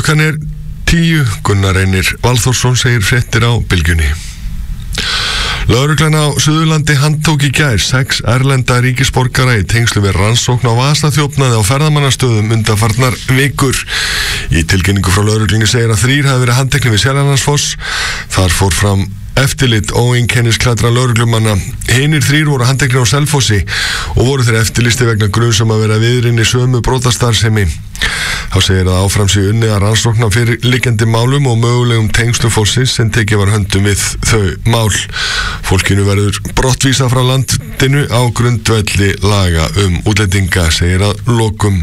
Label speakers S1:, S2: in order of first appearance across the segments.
S1: Klukkan 10, Gunnar Reynir Valþórsson segir fréttir á Bylgjunni. Lögreglan á Suðurlandi handtók í gær 6 erlenda ríkisborgara í tengslu við rannsókn á vasaþjófnaði á ferðamannastöðum undanfarnar vikur. Í tilkynningu frá lögreglunni segir að 3 hafi verið handteknir við Seljalandsfoss. Þar fór fram eftirlit óeinkennisklæddra lögreglumanna. Hinir 3 voru handteknir á Selfossi og voru þeir eftirlisti vegna gruns að vera viðrinni sömu brotastarfsemi. Þá segir að áfram sé unnið að rannsókna fyrir liggjandi málum og mögulegum tengslum fólksins sem tekið var höndum við þau mál. Fólkinu verður brottvísað frá landinu á grundvelli laga útlendinga, segir að lokum.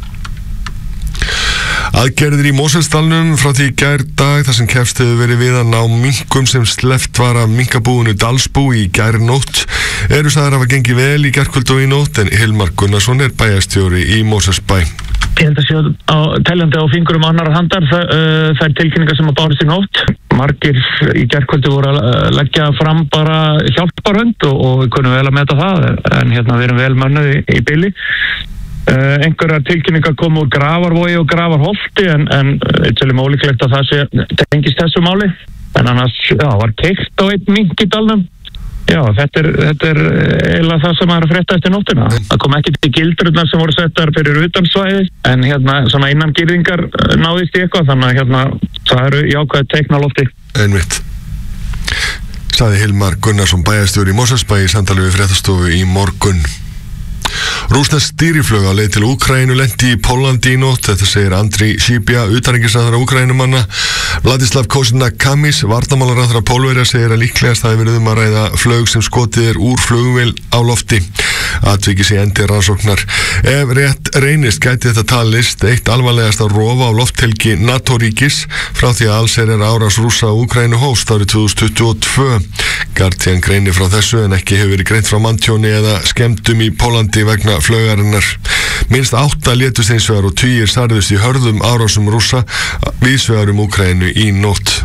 S1: Aðgerðir í Mosfellsdalnum frá því í gærdag þar sem keppt hefur verið við að ná minkum sem sleppt var af minkabúinu Dalsbú í gærnótt eru sagðar hafa gengið vel í gærkvöld og í nótt, en Hilmar Gunnarsson er bæjarstjóri í Mosfellsbæ.
S2: Ég held að sé teljandi á fingurum annarra handar þær tilkynningar sem að bárust í nótt. Margir í gærkvöldi voru að leggja fram bara hjálparhönd og við kunum vel að meta það, en við erum vel mönnuð í bili. Einhverjar tilkynningar komu úr Grafarvogi og Grafarholti en eitthvað ólíklegt að það tengist þessu máli. En annars var keypt á einn mink í dalnum. Já, þetta er eiginlega það sem er að frétta eftir nóttina. Það kom ekki til gildrurnar sem voru settar fyrir utansvæði, en svona innan girðingar náðist í eitthvað, þannig að það eru jákvæð teikn á lofti.
S1: Einmitt. Sagði Hilmar Gunnarsson, bæjarstjóri í Mosfellsbæ í samtali við fréttastofu í morgun. Rússneskt stýriflug á leið til Úkraínu lenti í Póllandi í nótt. Þetta segir Andri Šibja, utanríkisráðherra Úkraínumanna. Vladislav Kosinakamis, varnarmálaráðherra Pólverja, segir að líklegast hafi verið að ræða flug sem skotið úr flugvél á lofti. Atvikið sé endi rannsóknar. Ef rétt reynist gæti þetta talist eitt alvarlegasta rof á lofthelgi NATO-ríkis frá því að allsherjar árás Rússa á Úkraínu hófst árið 2022. Guardian greinir frá þessu en ekki hefur verið greint frá manntjóni eða skemmdum í Póllandi vegna flaugarinnar. Minnst 8 létust hins vegar og 10 særðust í hörðum árásum Rússa víðs vegar Úkraínu í nótt.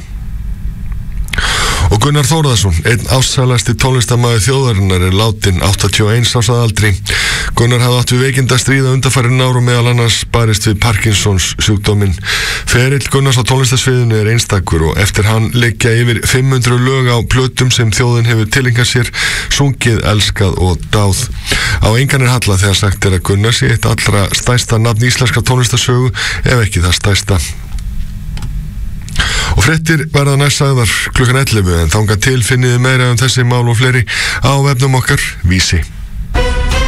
S1: Og Gunnar Þórðarsson, einn ástsælasti tónlistarmaður þjóðarinnar, er látinn 81 árs að aldri. Gunnar hafði átt við veikinda stríða undanfarin ár og meðal annars barist við Parkinsons sjúkdóminn. Ferill Gunnars á tónlistarsviðinu er einstakur og eftir hann liggja yfir 500 lög á plötum sem þjóðin hefur tileinkað sér, sungið, elskað og dáð. Á engan er hallað þegar sagt er að Gunnar sé eitt allra stærsta nafn íslenska tónlistarsögu, ef ekki það stærsta. Og fréttir verða næst sagðar klukkan 11, en þangað til finniði meira þessi mál og fleiri á vefnum okkar Vísi.